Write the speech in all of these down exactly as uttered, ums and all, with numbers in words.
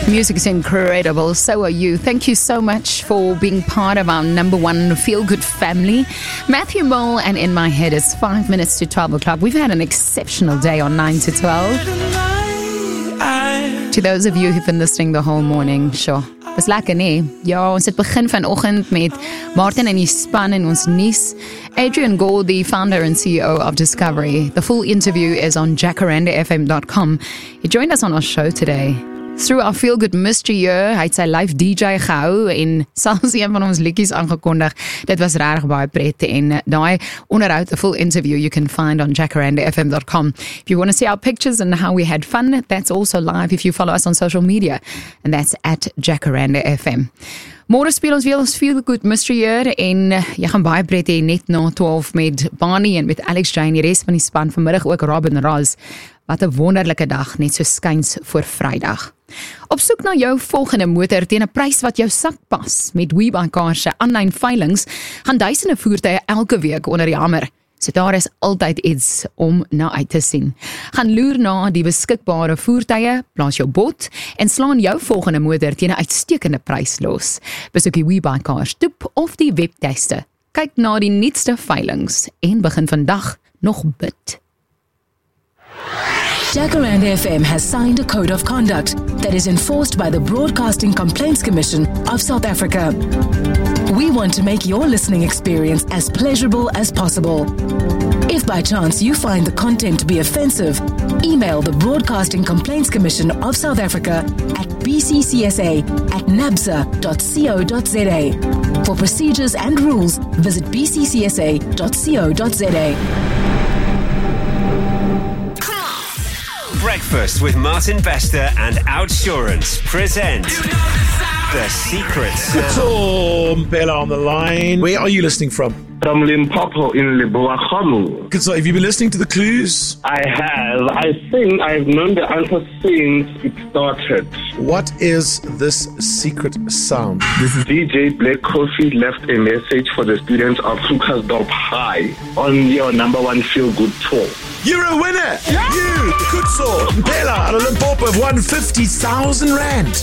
Music is incredible, so are you. Thank you so much for being part of our number one feel-good family. Matthew Mole and In My Head is five minutes to twelve o'clock. We've had an exceptional day on nine to twelve. To those of you who've been listening the whole morning, sure. Dis lekker nie? Ja, ons het begin vanoggend met Martin en die span en ons nuus. Adrian Gore, the founder and C E O of Discovery. The full interview is on jacaranda f m dot com. He joined us on our show today. Through our Feel Good Mystery Year, hy het sy live D J gehou en selfs een van ons liedjies aangekondig. Dit was regtig baie pret en daai onderhoud, the full interview, you can find on jacaranda f m dot com. If you want to see our pictures and how we had fun, that's also live if you follow us on social media, and that's at jacaranda f m. Môre speel ons weer ons Feel Good Mystery Year en jy gaan baie pret hê net na twaalf met Barney en met Alex Jane, die res van die span, vanmiddag ook Robin Ross. Wat 'n wonderlike dag, net so skuins voor Vrydag. Op soek na jou volgende motor teen 'n prys wat jou sak pas. Met WeBuyCars se aanlyn veilings gaan duisende voertuie elke week onder die hamer. So daar is altyd iets om na uit te sien. Gaan loer na die beskikbare voertuie, plaas jou bod en slaan jou volgende motor teen 'n uitstekende prys los. Besoek die WeBuyCars toep of die webtuiste. Kyk na die nuutste veilings en begin vandag nog bid. Jacaranda F M has signed a code of conduct that is enforced by the Broadcasting Complaints Commission of South Africa. We want to make your listening experience as pleasurable as possible. If by chance you find the content to be offensive, email the Broadcasting Complaints Commission of South Africa at b c c s a at nabsa dot co dot z a. For procedures and rules, visit b c c s a dot co dot z a. Breakfast with Martin Bester and Outsurance present The Secret Sound. Tom Bella on the line. Where are you listening from? From Limpopo in Leboakgamu. Good, so have you been listening to the clues? I have. I think I've known the answer since it started. What is this secret sound? This is D J Black Coffee left a message for the students of Krugersdorp High on your number one feel good tour. You're a winner! Yeah. You, Kutso, Bella out of Limpopo have won fifty thousand rand.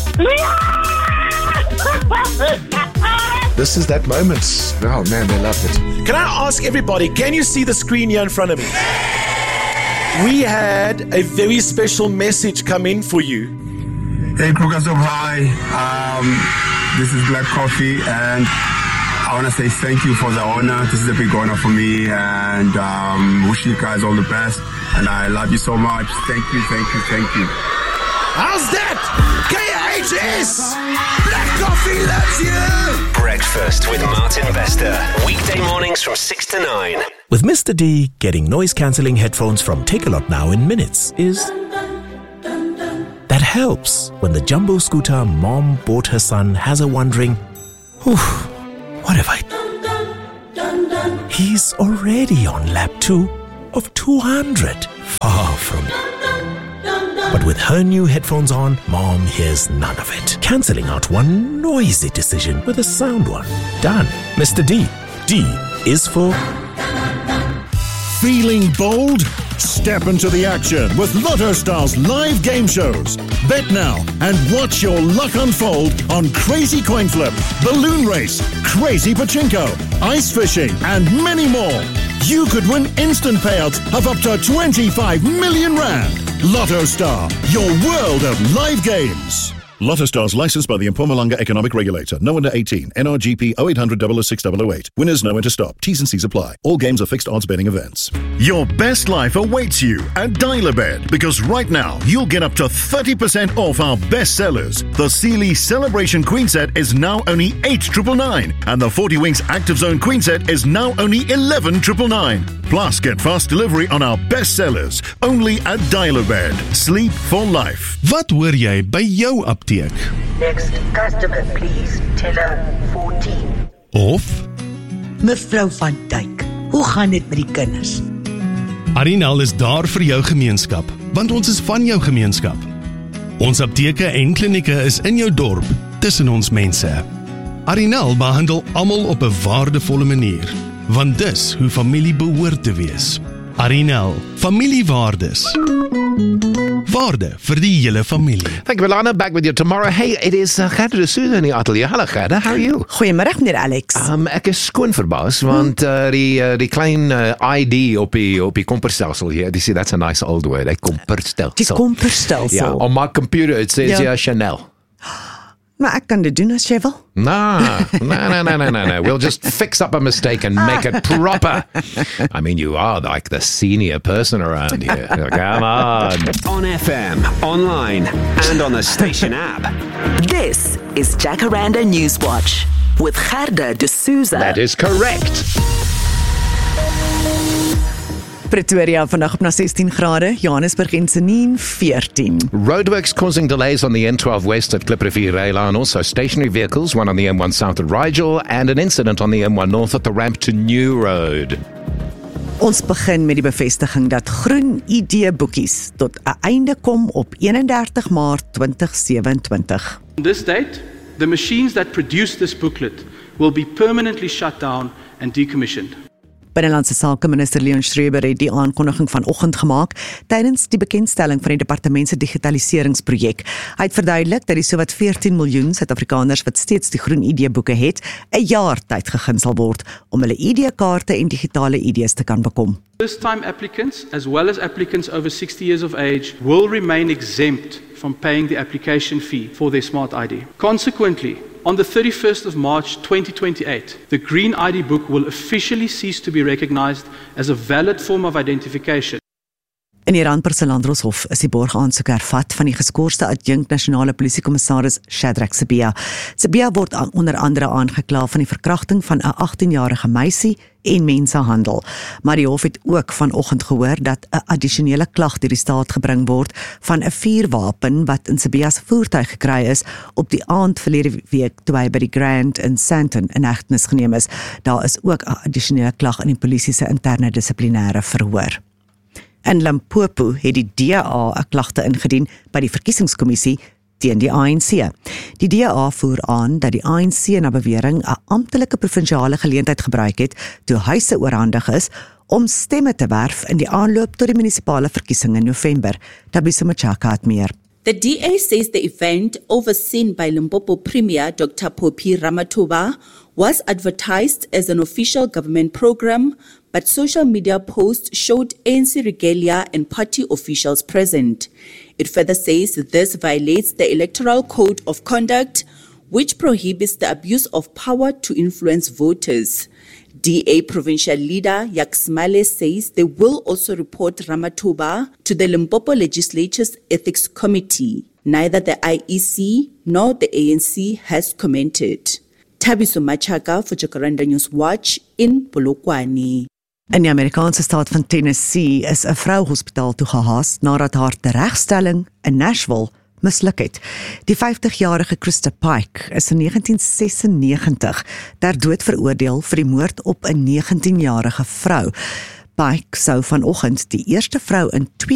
This is that moment. Oh man, they loved it. Can I ask everybody, can you see the screen here in front of me? We had a very special message come in for you. Hey, Krugersdorp High. Um, this is Black Coffee, and I want to say thank you for the honor. This is a big honor for me, and um, wish you guys all the best. And I love you so much. Thank you, thank you, thank you. How's that? K H S! Black Coffee loves you! Breakfast with Martin Bester. Weekday mornings from six to nine. With Mister D, getting noise-cancelling headphones from Takealot now in minutes is... That helps when the jumbo scooter mom bought her son has her wondering, whew, what have I... He's already on lap two of two hundred. Far from... But with her new headphones on, Mom hears none of it. Cancelling out one noisy decision with a sound one. Done. Mister D. D is for... Feeling bold? Step into the action with Lotto Stars live game shows. Bet now and watch your luck unfold on Crazy Coin Flip, Balloon Race, Crazy Pachinko, Ice Fishing, and many more. You could win instant payouts of up to twenty-five million rand. Lotto Star, your world of live games. Lotto Stars licensed by the Mpumalanga Economic Regulator. No under eighteen. N R G P oh eight hundred, double oh six, double oh eight. Winners know when to stop. T's and C's apply. All games are fixed odds betting events. Your best life awaits you at Dial-A-Bed, because right now you'll get up to thirty percent off our best sellers. The Sealy Celebration Queen Set is now only eight nine nine nine, and the forty Winks Active Zone Queen Set is now only eleven nine nine nine. Plus, get fast delivery on our best sellers only at Dial-A-Bed. Sleep for life. Wat hoor jy by jou apteek? Next customer, please. Teller fourteen. Of Mevrou van Dijk, hoe gaan dit met die kinders? Arinal is daar vir jou gemeenskap, want ons is van jou gemeenskap. Ons apteke en klinieke is in jou dorp, tussen ons mense. Arinal behandel almal op 'n waardevolle manier, want dis hoe familie behoort te wees. Arinel, familiewaardes. Waarde vir die hele familie. Thank you, Milana. Back with you tomorrow. Hey, it is uh, Gerda de Souza in die atelier. Hallo Gerda, how are you? Goeiemiddag meneer Alex. Um, ek is skoon verbaas, want uh, die, uh, die klein uh, I D op die, op die komperstelsel hier, you see, that's a nice old word, die komperstelsel. Die komperstelsel. Ja, on my computer it says ja. here Chanel. Maar ek kan dit doen as jy wil. No, no, no, no, no, no, no. We'll just fix up a mistake and make it proper. I mean, you are like the senior person around here. Come on. On F M, online, and on the station app. This is Jacaranda Newswatch with Gerda de Souza. That is correct. Pretoria vandag op na sestien grade, Johannesburg en Senien veertien. Roadworks causing delays on the N twelve West at Kliprivier Rail and also stationary vehicles, one on the N one South at Rigel and an incident on the N one North at the ramp to New Road. Ons begin met die bevestiging dat groen I D-boekies tot 'n einde kom op eenendertig Maart tweeduisend sewe-en-twintig. On this date, the machines that produce this booklet will be permanently shut down and decommissioned. Binnelandse Sake minister Leon Schreiber het die aankondiging vanoggend gemaak tydens die bekendstelling van die departement se digitaliseringsprojek. Hy het verduidelik dat die sowat veertien miljoen Suid-Afrikaners wat steeds die groen I D-boeke het, 'n jaar tyd gegee sal word om hulle I D-kaarte en digitale I D's te kan bekom. First-time applicants, as well as applicants over sixty years of age, will remain exempt from paying the application fee for their smart I D. Consequently, on the thirty-first of March twenty twenty-eight, the Green I D book will officially cease to be recognized as a valid form of identification. In die Randperse Landdroshof is die borgaansoek hervat van die geskoorste adjunkt nasionale polisiekommissaris Shadrack Sibia. Sibia word onder andere aangekla van die verkrachting van 'n agtien-jarige meisie en mensenhandel. Maar die hof het ook vanoggend gehoor dat 'n addisionele klag deur die staat gebring word van 'n vuurwapen wat in Sibia se voertuig gekry is op die aand verlede week toe hy by die Grand in Sandton in hegtenis geneem is. Daar is ook 'n addisionele klag in die polisie se interne dissiplinêre verhoor. In Limpopo het die D A 'n klagte ingedien by die verkiesingskommissie teen die A N C. Die D A voer aan dat die A N C na bewering 'n amptelike provinsiale geleentheid gebruik het toe huise oorhandig is om stemme te werf in die aanloop tot die munisipale verkiesing in November. Tabisa Machaka het meer. The D A says the event, overseen by Limpopo Premier Doctor Phophi Ramathuba, was advertised as an official government program, but social media posts showed A N C regalia and party officials present. It further says this violates the Electoral Code of Conduct, which prohibits the abuse of power to influence voters. D A provincial leader Yaksmale says they will also report Ramathuba to the Limpopo Legislature's Ethics Committee. Neither the I E C nor the A N C has commented. Tabiso Machaka for Jacaranda News Watch in Polokwane. In die Amerikaanse staat van Tennessee is 'n vrou hospitaal toe gehaas nadat haar teregstelling in Nashville misluk het. Die vyftigjarige Krista Pike is in negentien sesennegentig ter dood veroordeel vir die moord op 'n negentienjarige vrou. Pike sou vanoggend die eerste vrou in twee